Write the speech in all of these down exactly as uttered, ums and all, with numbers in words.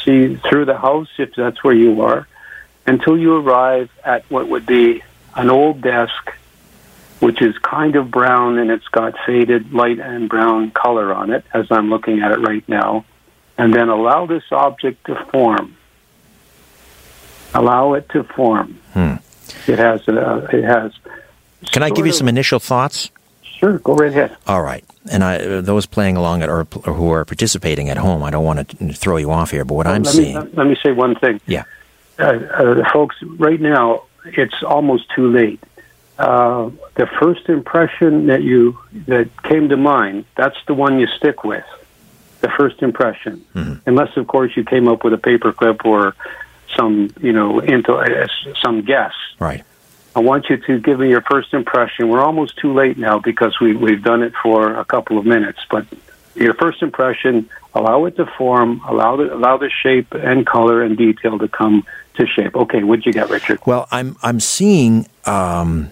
see through the house, if that's where you are, until you arrive at what would be an old desk, which is kind of brown, and it's got faded light and brown color on it, as I'm looking at it right now. And then allow this object to form. Allow it to form. Hmm. It has. Uh, it has. Can I give you some initial thoughts? Sure, go right ahead. All right. And I, uh, those playing along at, or, or who are participating at home, I don't want to throw you off here, but what well, I'm let seeing... Me, let me say one thing. Yeah. Uh, uh, folks, right now, it's almost too late. Uh, the first impression that you that came to mind, that's the one you stick with. The first impression. Mm-hmm. Unless, of course, you came up with a paperclip or some, you know, into, uh, some guess. Right. I want you to give me your first impression. We're almost too late now because we, we've done it for a couple of minutes. But your first impression, allow it to form, allow the, allow the shape and color and detail to come to shape. Okay, what'd you get, Richard? Well, I'm I'm seeing... Um,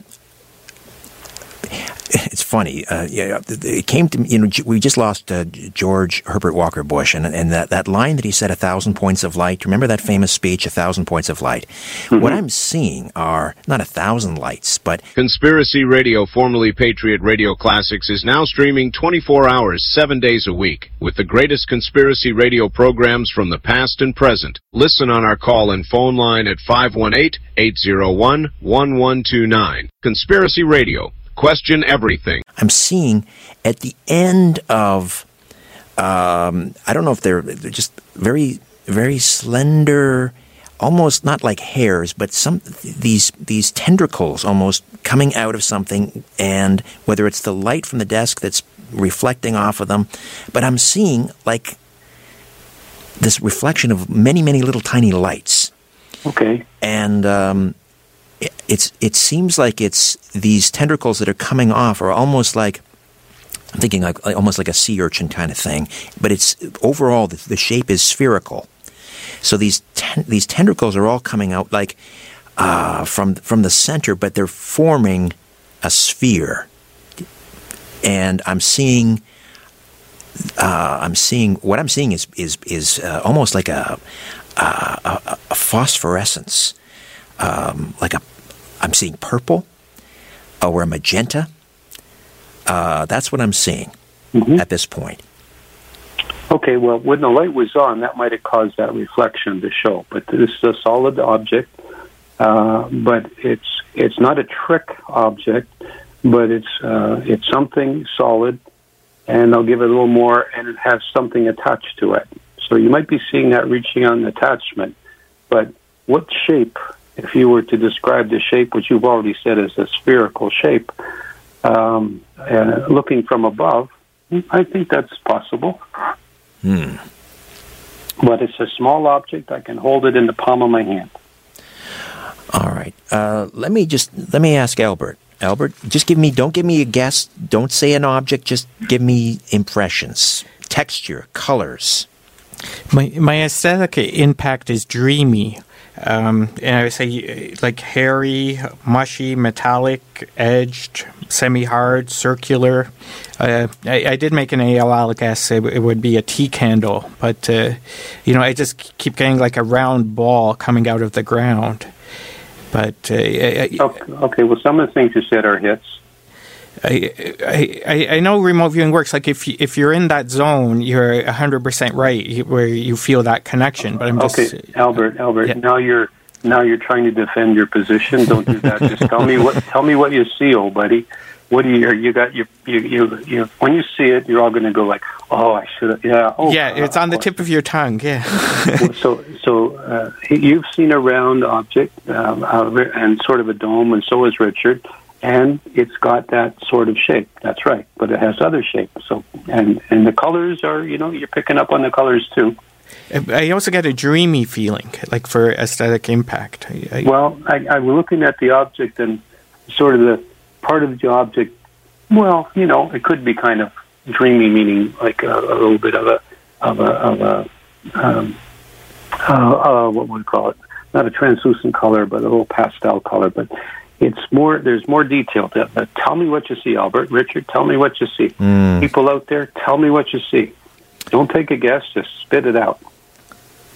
it's funny. Uh, yeah, it came to me. You know, we just lost uh, George Herbert Walker Bush, and and that, that line that he said, "A thousand points of light." Remember that famous speech, "A thousand points of light." Mm-hmm. What I'm seeing are not a thousand lights, but Conspiracy Radio, formerly Patriot Radio Classics, is now streaming twenty-four hours, seven days a week, with the greatest conspiracy radio programs from the past and present. Listen on our call and phone line at five one eight, eight zero one, one one two nine. Conspiracy Radio. Question everything. I'm seeing at the end of, um, I don't know if they're, they're just very, very slender, almost not like hairs, but some these these tendricles almost coming out of something, and whether it's the light from the desk that's reflecting off of them, but I'm seeing like this reflection of many, many little tiny lights. Okay. And um It's. It seems like it's these tendricles that are coming off are almost like, I'm thinking like, like almost like a sea urchin kind of thing, but it's overall the, the shape is spherical. So these ten, these tendricles are all coming out like uh, from from the center, but they're forming a sphere. And I'm seeing, uh, I'm seeing what I'm seeing is is is uh, almost like a a, a phosphorescence, um, like a. I'm seeing purple or a magenta. Uh, that's what I'm seeing mm-hmm. at this point. Okay, well, when the light was on, that might have caused that reflection to show. But this is a solid object. Uh, but it's it's not a trick object, but it's uh, it's something solid, and I'll give it a little more, and it has something attached to it. So you might be seeing that reaching on the attachment. But what shape? If you were to describe the shape, which you've already said is a spherical shape, um, uh, looking from above, I think that's possible. Hmm. But it's a small object. I can hold it in the palm of my hand. All right. Uh, let me just let me ask Albert. Albert, just give me. Don't give me a guess. Don't say an object. Just give me impressions, texture, colors. My my aesthetic impact is dreamy. Um, and I would say like hairy, mushy, metallic, edged, semi-hard, circular. Uh, I, I did make an A L L guess it, it would be a tea candle, but uh, you know I just keep getting like a round ball coming out of the ground. But uh, I, okay, okay, well, some of the things you said are hits. I, I I know remote viewing works. Like if you, if you're in that zone, you're one hundred percent right where you feel that connection. But I'm just okay, Albert. Albert, yeah. now you're now you're trying to defend your position. Don't do that. Just tell me what tell me what you see, old buddy. What do you you got? You you you, you when you see it, you're all going to go like, oh, I should have. Yeah. Oh, yeah, it's on the tip of your tongue. Yeah. so so uh, you've seen a round object um, uh, and sort of a dome, and so has Richard. And it's got that sort of shape. That's right. But it has other shapes. So, and, and the colors are, you know, you're picking up on the colors too. I also get a dreamy feeling, like for aesthetic impact. I, I, well, I, I was looking at the object and sort of the part of the object, well, you know, it could be kind of dreamy, meaning like a, a little bit of a, of a, of a um, uh, uh, what would we call it? Not a translucent color, but a little pastel color. But it's more, there's more detail to it. But tell me what you see, Albert. Richard, tell me what you see. Mm. People out there, tell me what you see. Don't take a guess, just spit it out.